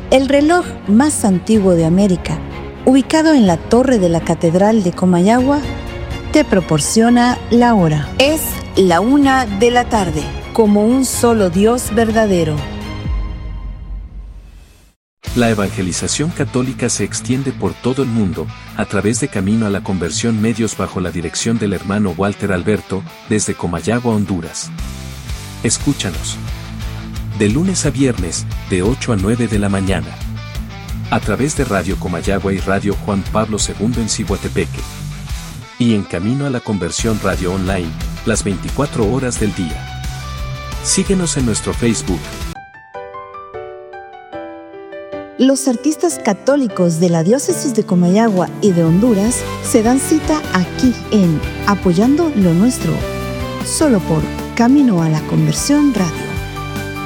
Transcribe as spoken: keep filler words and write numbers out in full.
El reloj más antiguo de América, ubicado en la torre de la Catedral de Comayagua, te proporciona la hora. Es la una de la tarde, como un solo Dios verdadero. La evangelización católica se extiende por todo el mundo, a través de Camino a la Conversión Medios bajo la dirección del hermano Walter Alberto, desde Comayagua, Honduras. Escúchanos. De lunes a viernes, de ocho a nueve de la mañana. A través de Radio Comayagua y Radio Juan Pablo segundo en Cihuatepeque. Y en Camino a la Conversión Radio Online, las veinticuatro horas del día. Síguenos en nuestro Facebook. Los artistas católicos de la diócesis de Comayagua y de Honduras se dan cita aquí en Apoyando lo Nuestro, solo por Camino a la Conversión Radio.